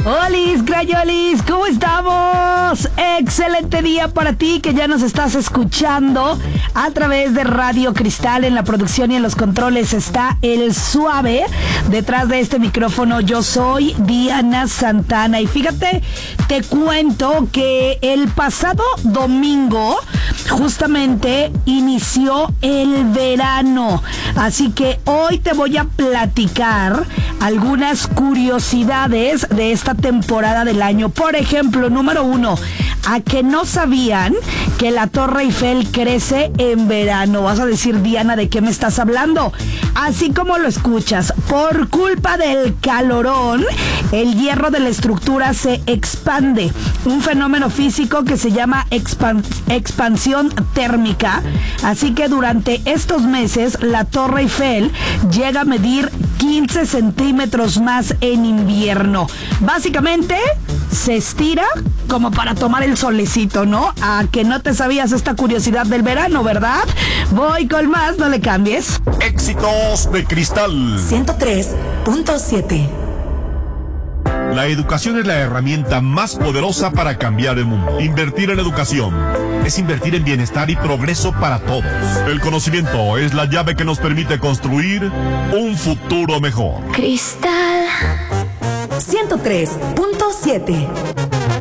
Olis, Crayolis, ¿cómo estamos? Excelente día para ti que ya nos estás escuchando a través de Radio Cristal. En la producción y en los controles está el Suave. Detrás de este micrófono yo soy Diana Santana. Y fíjate, te cuento que el pasado domingo justamente inició el verano. Así que hoy te voy a platicar algunas curiosidades de esta temporada del año. Por ejemplo, número 1, ¿a que no sabían que la Torre Eiffel crece en verano? Vas a decir, Diana, ¿de qué me estás hablando? Así como lo escuchas, por culpa del calorón, el hierro de la estructura se expande. Un fenómeno físico que se llama expansión térmica. Así que durante estos meses, la Torre Eiffel llega a medir 15 centímetros más en invierno. Básicamente, se estira como para tomar el solecito, ¿no? A que no te sabías esta curiosidad del verano, ¿verdad? Voy con más, no le cambies. Éxitos de Cristal 103.7. La educación es la herramienta más poderosa para cambiar el mundo. Invertir en educación es invertir en bienestar y progreso para todos. El conocimiento es la llave que nos permite construir un futuro mejor. Cristal 103.7.